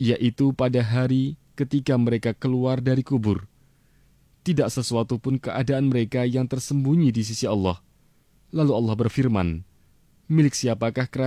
yaitu pada hari ketika mereka keluar dari kubur. Tidak sesuatu pun keadaan mereka yang tersembunyi di sisi Allah. Lalu Allah berfirman, milik siapakah kerajaan